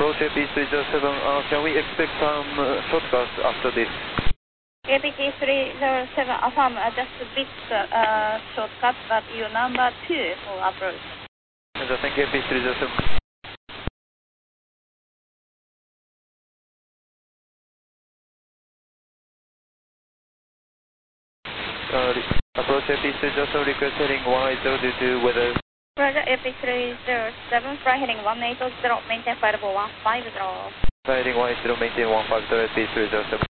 Approach AP307, can we expect some shortcuts after this? APT307, affirm, just a bit shortcut, but your number 2 for approach. Thank you, AP307. Approach AP307, request heading 180 due to weather. Roger, AP307, fly heading 180, maintain flight level 150. Fly heading 180, maintain 150, AP307.